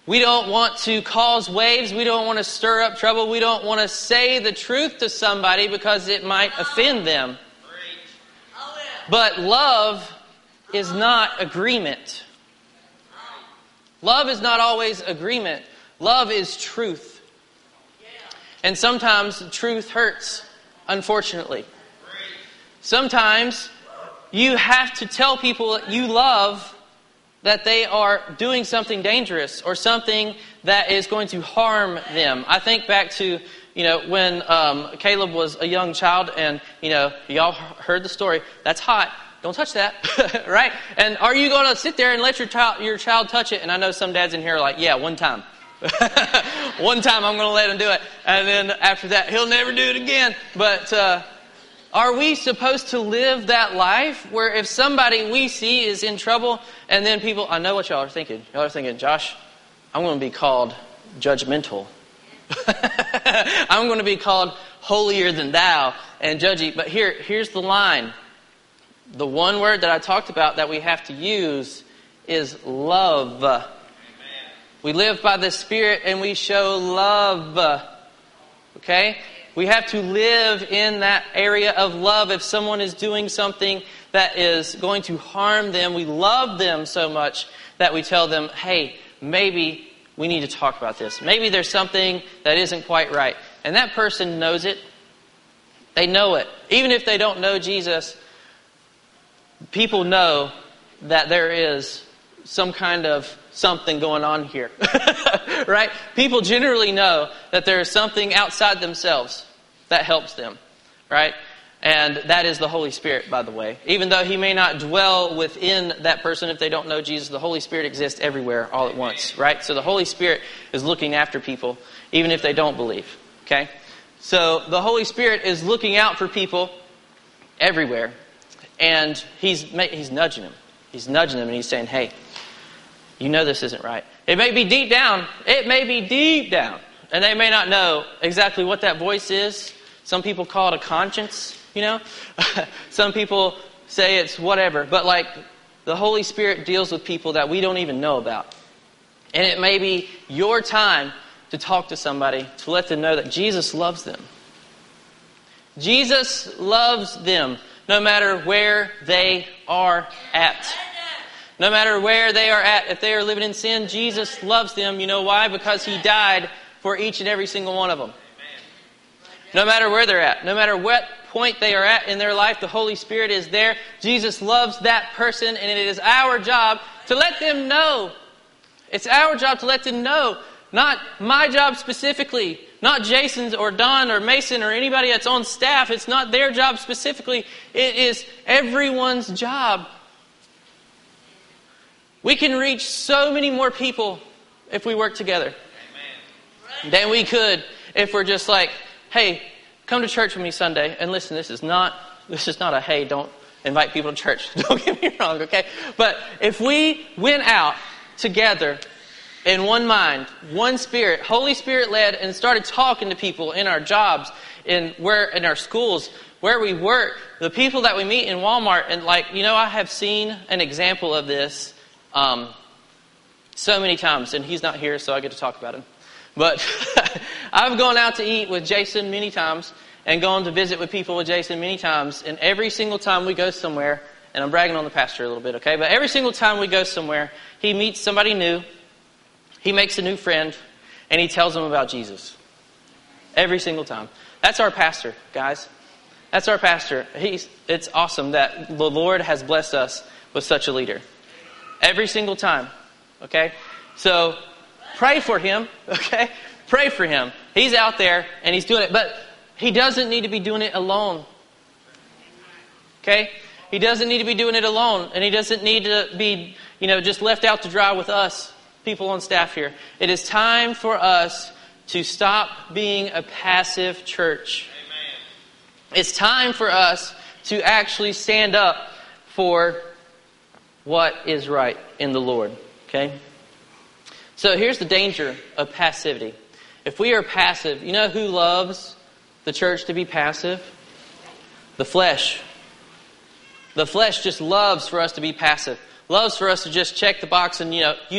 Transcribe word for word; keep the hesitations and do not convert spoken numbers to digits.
We don't want to cause waves. We don't want to stir up trouble. We don't want to say the truth to somebody because it might offend them. But love is not agreement. Love is not always agreement. Love is truth. And sometimes truth hurts, unfortunately. Sometimes you have to tell people that you love that they are doing something dangerous or something that is going to harm them. I think back to, you know, when um, Caleb was a young child and, you know, y'all heard the story. That's hot. Don't touch that, right? And are you going to sit there and let your child your child touch it? And I know some dads in here are like, yeah, one time. One time I'm going to let him do it. And then after that, he'll never do it again. But uh, are we supposed to live that life where if somebody we see is in trouble and then people, I know what y'all are thinking. Y'all are thinking, Josh, I'm going to be called judgmental. I'm going to be called holier than thou and judgy. But here, here's the line. The one word that I talked about that we have to use is love. Amen. We live by the Spirit and we show love. Okay? We have to live in that area of love. If someone is doing something that is going to harm them, we love them so much that we tell them, hey, maybe we need to talk about this. Maybe there's something that isn't quite right. And that person knows it. They know it. Even if they don't know Jesus, people know that there is some kind of something going on here. Right? People generally know that there is something outside themselves that helps them. Right? And that is the Holy Spirit, by the way. Even though He may not dwell within that person if they don't know Jesus, the Holy Spirit exists everywhere all at once. Right? So the Holy Spirit is looking after people, even if they don't believe. Okay? So the Holy Spirit is looking out for people everywhere. And he's he's nudging him. He's nudging him and he's saying, hey, you know this isn't right. It may be deep down. It may be deep down. And they may not know exactly what that voice is. Some people call it a conscience, you know. Some people say it's whatever. But like the Holy Spirit deals with people that we don't even know about. And it may be your time to talk to somebody to let them know that Jesus loves them. Jesus loves them. No matter where they are at. No matter where they are at. If they are living in sin, Jesus loves them. You know why? Because He died for each and every single one of them. No matter where they're at. No matter what point they are at in their life, the Holy Spirit is there. Jesus loves that person, and it is our job to let them know. It's our job to let them know. Not my job specifically. Not Jason's or Don or Mason or anybody that's on staff. It's not their job specifically. It is everyone's job. We can reach so many more people if we work together. Amen. Than we could if we're just like, hey, come to church with me Sunday. And listen, this is not this is not a hey, don't invite people to church. Don't get me wrong, okay? But if we went out together in one mind, one Spirit, Holy Spirit led, and started talking to people in our jobs, in where in our schools, where we work, the people that we meet in Walmart, and like, you know, I have seen an example of this um, so many times, and he's not here, so I get to talk about him. But I've gone out to eat with Jason many times, and gone to visit with people with Jason many times, and every single time we go somewhere, and I'm bragging on the pastor a little bit, okay? But every single time we go somewhere, he meets somebody new. He makes a new friend, and he tells them about Jesus. Every single time. That's our pastor, guys. That's our pastor. He's, it's awesome that the Lord has blessed us with such a leader. Every single time. Okay? So, pray for him. Okay? Pray for him. He's out there, and he's doing it. But he doesn't need to be doing it alone. Okay? He doesn't need to be doing it alone. And he doesn't need to be, you know, just left out to dry with us. People on staff here. It is time for us to stop being a passive church. Amen. It's time for us to actually stand up for what is right in the Lord. Okay? So here's the danger of passivity. If we are passive, you know who loves the church to be passive? The flesh. The flesh just loves for us to be passive. Loves for us to just check the box and, you know, you